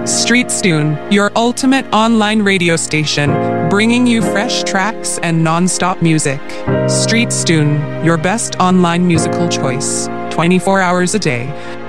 StreetStune, your ultimate online radio station, bringing you fresh tracks and non-stop music. StreetStune, your best online musical choice, 24 hours a day.